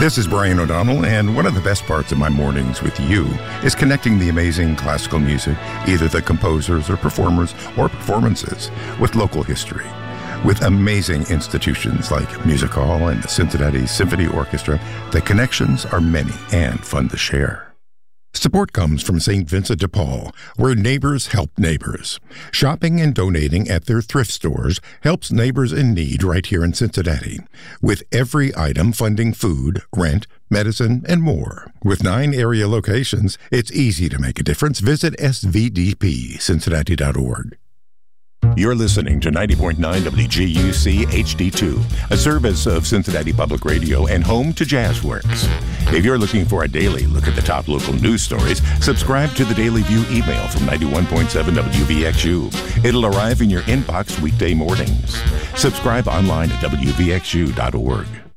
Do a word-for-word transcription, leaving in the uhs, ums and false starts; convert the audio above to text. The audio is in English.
This is Brian O'Donnell, and one of the best parts of my mornings with you is connecting the amazing classical music, either the composers or performers or performances, with local history. With amazing institutions like Music Hall and the Cincinnati Symphony Orchestra, the connections are many and fun to share. Support comes from Saint Vincent de Paul, where neighbors help neighbors. Shopping and donating at their thrift stores helps neighbors in need right here in Cincinnati, with every item funding food, rent, medicine, and more. With nine area locations, it's easy to make a difference. Visit S V D P Cincinnati dot org. You're listening to ninety point nine W G U C H D two, a service of Cincinnati Public Radio and home to Jazzworks. If you're looking for a daily look at the top local news stories, subscribe to the Daily View email from ninety-one point seven W V X U. It'll arrive in your inbox weekday mornings. Subscribe online at W V X U dot org.